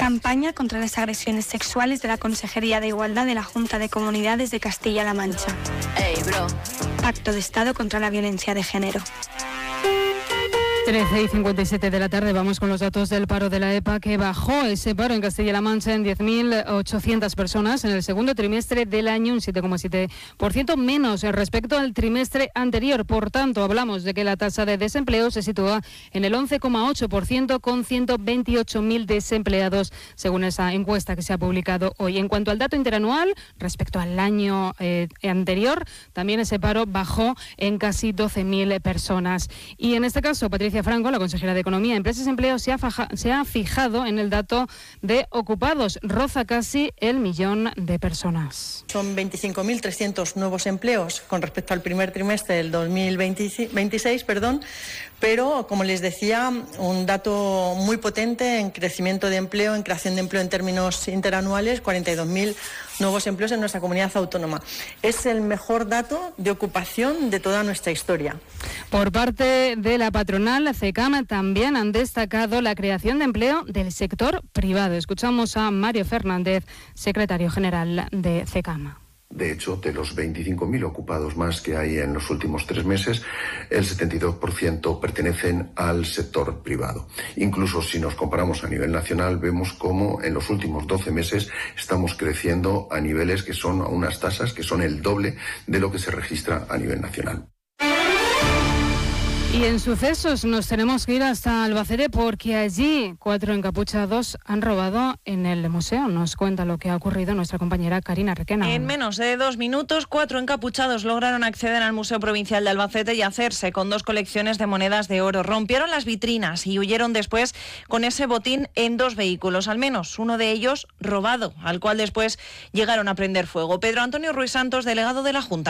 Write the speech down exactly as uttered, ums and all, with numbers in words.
Campaña contra las agresiones sexuales de la Consejería de Igualdad de la Junta de Comunidades de Castilla-La Mancha. Hey, bro. Pacto de Estado contra la violencia de género. trece y cincuenta y siete de la tarde, vamos con los datos del paro de la E P A, que bajó ese paro en Castilla-La Mancha en diez mil ochocientas personas en el segundo trimestre del año, un siete coma siete por ciento menos respecto al trimestre anterior. Por tanto, hablamos de que la tasa de desempleo se sitúa en el once coma ocho por ciento con ciento veintiocho mil desempleados, según esa encuesta que se ha publicado hoy. En cuanto al dato interanual, respecto al año eh, anterior, también ese paro bajó en casi doce mil personas. Y en este caso, Patricia Franco, la consejera de Economía, Empresas y Empleo, se ha, faja, se ha fijado en el dato de ocupados. Roza casi el millón de personas. Son veinticinco mil trescientos nuevos empleos con respecto al primer trimestre del dos mil veintiséis, perdón, pero, como les decía, un dato muy potente en crecimiento de empleo, en creación de empleo en términos interanuales, cuarenta y dos mil nuevos empleos en nuestra comunidad autónoma. Es el mejor dato de ocupación de toda nuestra historia. Por parte de la patronal, CECAM, también han destacado la creación de empleo del sector privado. Escuchamos a Mario Fernández, secretario general de CECAM. De hecho, de los veinticinco mil ocupados más que hay en los últimos tres meses, el setenta y dos por ciento pertenecen al sector privado. Incluso si nos comparamos a nivel nacional, vemos cómo en los últimos doce meses estamos creciendo a niveles que son a unas tasas que son el doble de lo que se registra a nivel nacional. Y en sucesos nos tenemos que ir hasta Albacete porque allí cuatro encapuchados han robado en el museo. Nos cuenta lo que ha ocurrido nuestra compañera Karina Requena. En menos de dos minutos, cuatro encapuchados lograron acceder al Museo Provincial de Albacete y hacerse con dos colecciones de monedas de oro. Rompieron las vitrinas y huyeron después con ese botín en dos vehículos, al menos uno de ellos robado, al cual después llegaron a prender fuego. Pedro Antonio Ruiz Santos, delegado de la Junta.